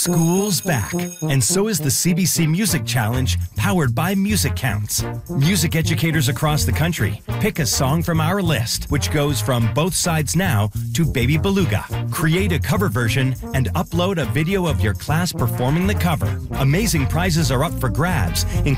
School's back, and so is the CBC Music Challenge, powered by Music Counts. Music educators across the country pick a song from our list, which goes from Both Sides Now to Baby Beluga. Create a cover version and upload a video of your class performing the cover. Amazing prizes are up for grabs,